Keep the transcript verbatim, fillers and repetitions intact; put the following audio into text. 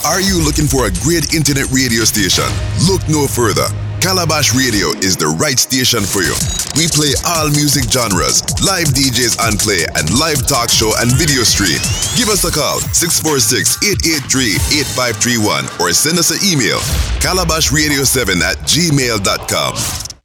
Are you looking for a great internet radio station? Look no further. Calabash Radio is the right station for you. We play all music genres, live D Js on play, and live talk show and video stream. Give us a call, six four six, eight eight three, eight five three one, or send us an email, calabash radio seven at gmail dot com.